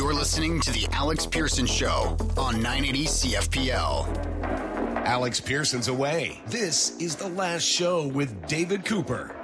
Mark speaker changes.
Speaker 1: You're listening to The Alex Pearson Show on 980 CFPL.
Speaker 2: Alex Pearson's away. This is The Last Show with David Cooper.